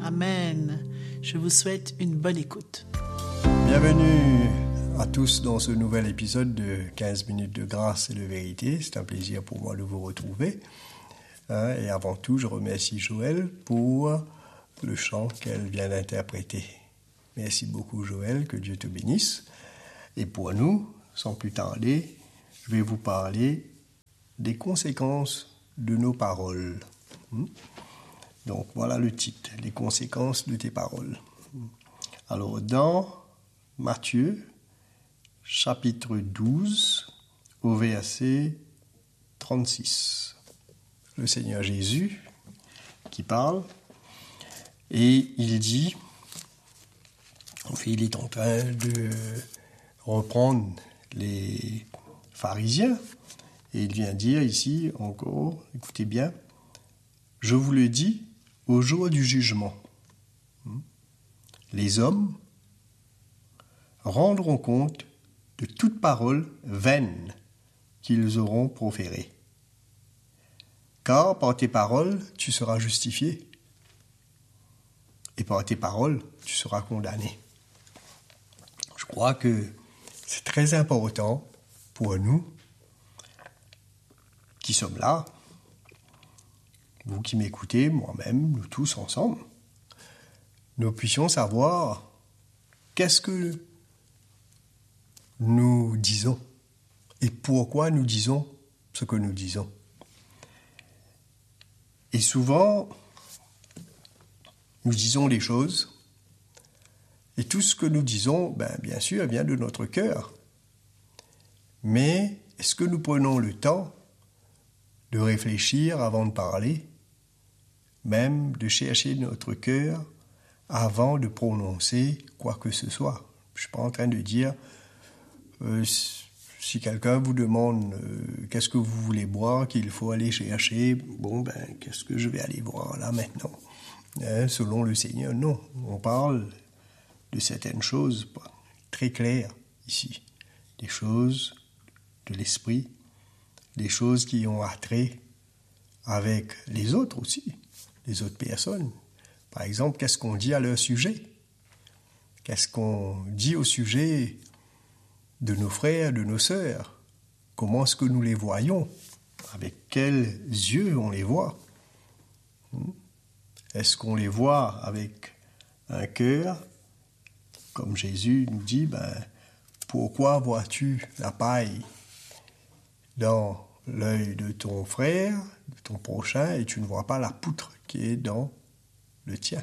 Amen. Je vous souhaite une bonne écoute. Bienvenue à tous dans ce nouvel épisode de 15 minutes de grâce et de vérité. C'est un plaisir pour moi de vous retrouver. Et avant tout, je remercie Joël pour le chant qu'elle vient d'interpréter. Merci beaucoup Joël, que Dieu te bénisse. Et pour nous, sans plus tarder, je vais vous parler des conséquences de nos paroles. Donc voilà le titre, les conséquences de tes paroles. Alors dans Matthieu, chapitre 12, au verset 36, le Seigneur Jésus qui parle, et il dit, en fait il est en train de reprendre les pharisiens, et il vient dire ici encore, écoutez bien, je vous le dis, au jour du jugement, les hommes rendront compte de toute parole vaine qu'ils auront proférée. Car par tes paroles, tu seras justifié, et par tes paroles, tu seras condamné. Je crois que c'est très important pour nous qui sommes là, vous qui m'écoutez, moi-même, nous tous ensemble, nous puissions savoir qu'est-ce que nous disons et pourquoi nous disons ce que nous disons. Et souvent, nous disons des choses, et tout ce que nous disons, bien sûr, vient de notre cœur. Mais est-ce que nous prenons le temps de réfléchir avant de parler, même de chercher notre cœur avant de prononcer quoi que ce soit? Je ne suis pas en train de dire, si quelqu'un vous demande qu'est-ce que vous voulez boire, qu'il faut aller chercher, qu'est-ce que je vais aller boire là maintenant, selon le Seigneur? Non, on parle de certaines choses très claires ici, des choses de l'esprit, des choses qui ont attrait avec les autres aussi, les autres personnes. Par exemple, qu'est-ce qu'on dit à leur sujet? Qu'est-ce qu'on dit au sujet de nos frères, de nos sœurs? Comment est-ce que nous les voyons? Avec quels yeux on les voit? Est-ce qu'on les voit avec un cœur? Comme Jésus nous dit, pourquoi vois-tu la paille dans l'œil de ton frère, de ton prochain, et tu ne vois pas la poutre qui est dans le tien?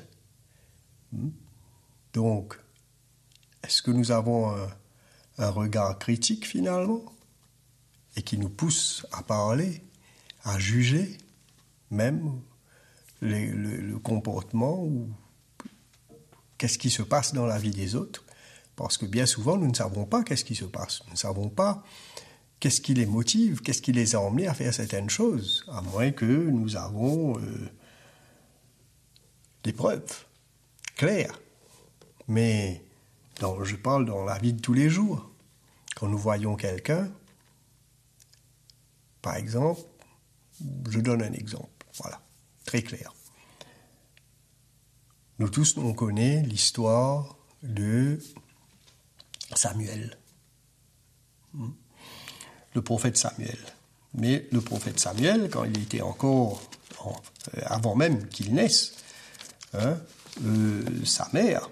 Donc, est-ce que nous avons un regard critique finalement, et qui nous pousse à parler, à juger même le comportement ou qu'est-ce qui se passe dans la vie des autres? Parce que bien souvent, nous ne savons pas qu'est-ce qui se passe. Nous ne savons pas qu'est-ce qui les motive, qu'est-ce qui les a emmenés à faire certaines choses, à moins que nous avons des preuves claires. Mais je parle dans la vie de tous les jours. Quand nous voyons quelqu'un, par exemple, je donne un exemple, voilà, très clair. Nous tous, on connaît l'histoire de Samuel, le prophète Samuel. Mais le prophète Samuel, quand il était encore, avant même qu'il naisse, sa mère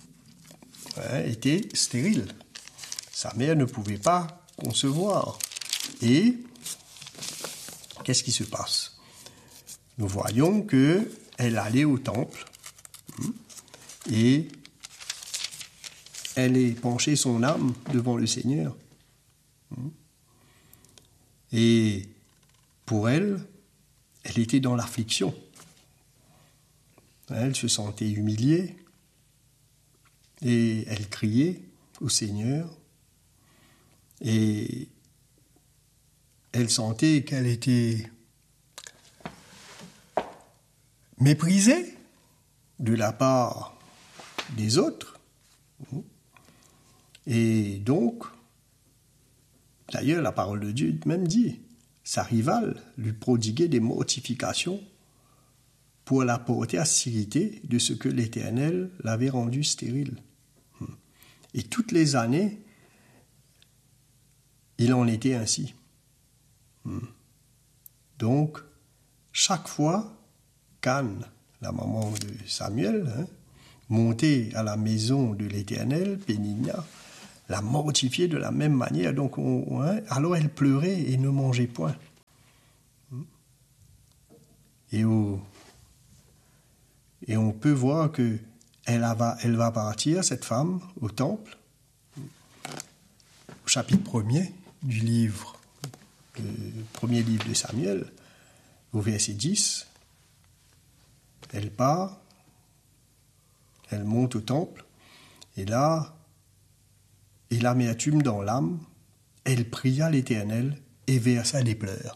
était stérile. Sa mère ne pouvait pas concevoir. Et qu'est-ce qui se passe? Nous voyons qu'elle allait au temple et elle est penchée son âme devant le Seigneur. Et pour elle, elle était dans l'affliction. Elle se sentait humiliée et elle criait au Seigneur. Et elle sentait qu'elle était méprisée de la part des autres. Et donc, d'ailleurs, la parole de Dieu même dit, sa rivale lui prodiguait des mortifications pour la porter à s'irriter de ce que l'Éternel l'avait rendu stérile. Et toutes les années, il en était ainsi. Donc, chaque fois qu'Anne, la maman de Samuel, montait à la maison de l'Éternel, Péninia la mortifiait de la même manière. Donc, alors elle pleurait et ne mangeait point. Et on peut voir que elle va partir, cette femme, au temple. Au chapitre 1er du livre, le premier livre de Samuel, au verset 10, elle part, elle monte au temple, et là, et l'amertume dans l'âme, elle pria l'Éternel et versa des pleurs.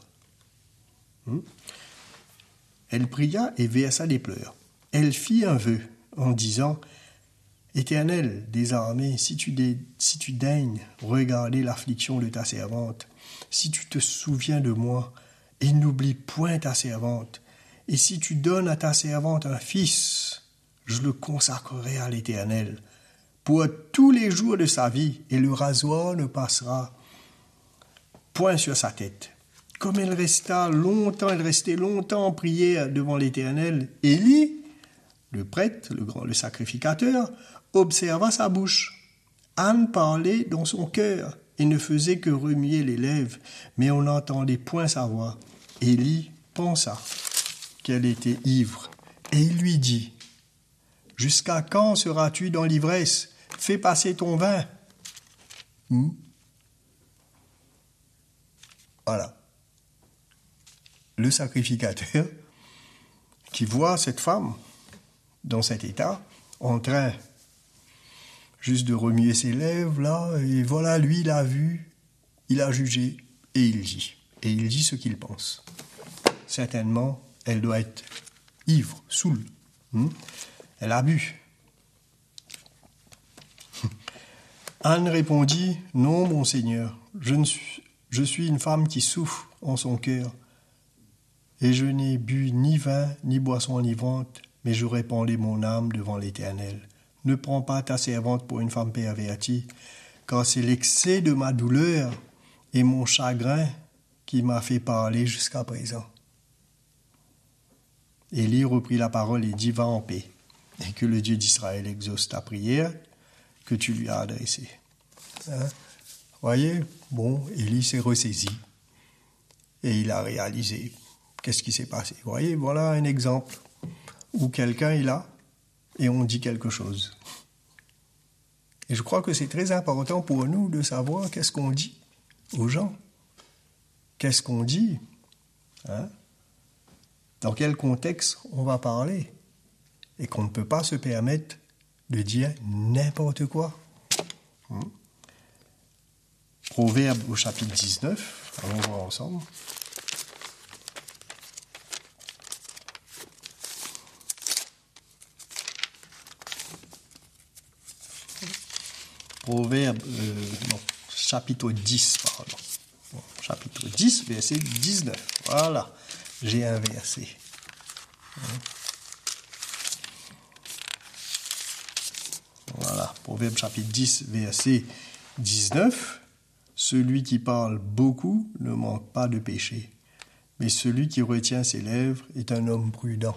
Elle pria et versa des pleurs. Elle fit un vœu en disant « Éternel des armées, si tu daignes regarder l'affliction de ta servante, si tu te souviens de moi et n'oublie point ta servante, et si tu donnes à ta servante un fils, je le consacrerai à l'Éternel pour tous les jours de sa vie, et le rasoir ne passera point sur sa tête. » Comme elle restait longtemps en prière devant l'Éternel, Élie, le prêtre, le sacrificateur, observa sa bouche. Anne parlait dans son cœur et ne faisait que remuer les lèvres, mais on n'entendait point sa voix. Élie pensa qu'elle était ivre, et il lui dit « Jusqu'à quand seras-tu dans l'ivresse ? Fais passer ton vin. » Voilà. Le sacrificateur qui voit cette femme dans cet état, en train juste de remuer ses lèvres, là, et voilà, lui, il a vu, il a jugé, et il dit. Et il dit ce qu'il pense. Certainement, elle doit être ivre, saoule. Elle a bu. Anne répondit, « Non, mon Seigneur, je suis une femme qui souffre en son cœur, et je n'ai bu ni vin, ni boisson enivrante, mais je répandais mon âme devant l'Éternel. Ne prends pas ta servante pour une femme pervertie, car c'est l'excès de ma douleur et mon chagrin qui m'a fait parler jusqu'à présent. » Élie reprit la parole et dit, « Va en paix, et que le Dieu d'Israël exauce ta prière que tu lui as adressée. » Voyez, bon, Élie s'est ressaisi et il a réalisé qu'est-ce qui s'est passé. Voyez, voilà un exemple où quelqu'un est là et on dit quelque chose. Et je crois que c'est très important pour nous de savoir qu'est-ce qu'on dit aux gens. Qu'est-ce qu'on dit, dans quel contexte on va parler, et qu'on ne peut pas se permettre de dire n'importe quoi. Proverbe au chapitre 19, allons voir ensemble. Proverbe, chapitre 10, pardon. Chapitre 10, verset 19. Voilà, j'ai un verset. Voilà, Proverbe chapitre 10, verset 19. Celui qui parle beaucoup ne manque pas de péché, mais celui qui retient ses lèvres est un homme prudent.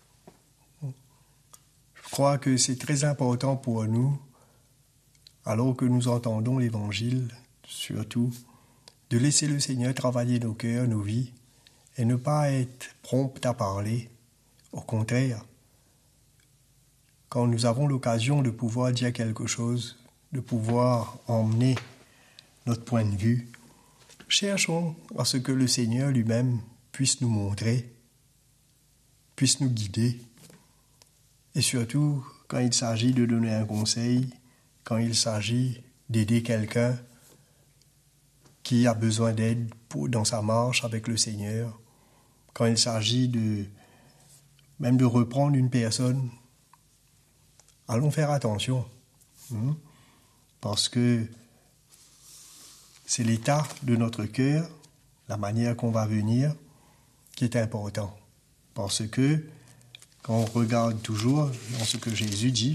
Je crois que c'est très important pour nous, alors que nous entendons l'Évangile, surtout, de laisser le Seigneur travailler nos cœurs, nos vies, et ne pas être prompt à parler. Au contraire, quand nous avons l'occasion de pouvoir dire quelque chose, de pouvoir emmener notre point de vue, cherchons à ce que le Seigneur lui-même puisse nous montrer, puisse nous guider, et surtout quand il s'agit de donner un conseil, quand il s'agit d'aider quelqu'un qui a besoin d'aide dans sa marche avec le Seigneur, quand il s'agit même de reprendre une personne, allons faire attention, parce que c'est l'état de notre cœur, la manière qu'on va venir, qui est important. Parce que quand on regarde toujours dans ce que Jésus dit,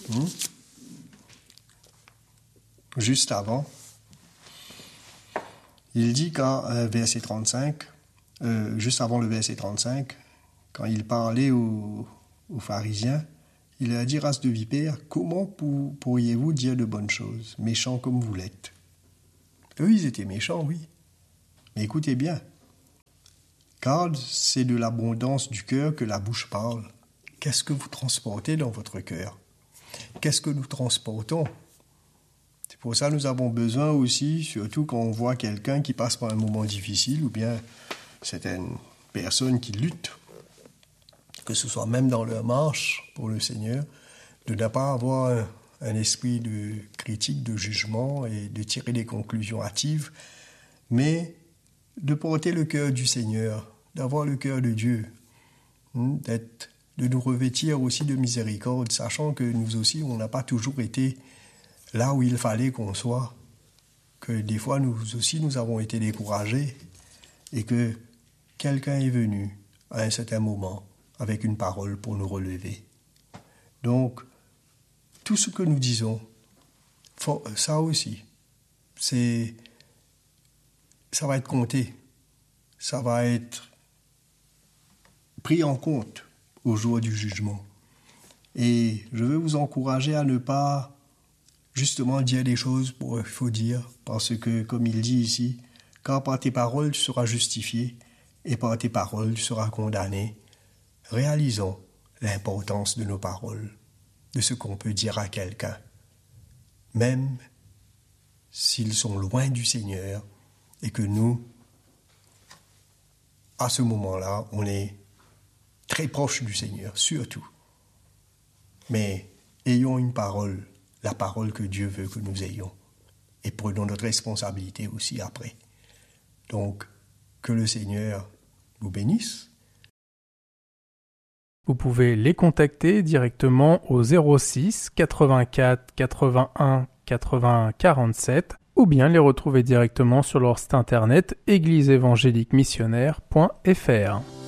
juste avant, il dit verset 35, juste avant le verset 35, quand il parlait aux pharisiens, il a dit, race de vipères, comment pourriez-vous dire de bonnes choses, méchants comme vous l'êtes? Eux, ils étaient méchants, oui. Mais écoutez bien, car c'est de l'abondance du cœur que la bouche parle. Qu'est-ce que vous transportez dans votre cœur? Qu'est-ce que nous transportons? C'est pour ça que nous avons besoin aussi, surtout quand on voit quelqu'un qui passe par un moment difficile, ou bien certaines personnes qui luttent, que ce soit même dans leur marche pour le Seigneur, de ne pas avoir un esprit de critique, de jugement et de tirer des conclusions hâtives, mais de porter le cœur du Seigneur, d'avoir le cœur de Dieu, de nous revêtir aussi de miséricorde, sachant que nous aussi, on n'a pas toujours été là où il fallait qu'on soit, que des fois, nous aussi, nous avons été découragés, et que quelqu'un est venu à un certain moment avec une parole pour nous relever. Donc, tout ce que nous disons, ça aussi, ça va être compté, ça va être pris en compte au jour du jugement. Et je veux vous encourager à ne pas justement dire des choses pour il faut dire, parce que, comme il dit ici, car par tes paroles tu seras justifié et par tes paroles tu seras condamné. Réalisons l'importance de nos paroles, de ce qu'on peut dire à quelqu'un, même s'ils sont loin du Seigneur et que nous, à ce moment-là, on est très proche du Seigneur, surtout. Mais ayons une parole, la parole que Dieu veut que nous ayons, et prenons notre responsabilité aussi après. Donc, que le Seigneur nous bénisse. Vous pouvez les contacter directement au 06 84 81 80 47 ou bien les retrouver directement sur leur site internet égliseévangéliquemissionnaire.fr.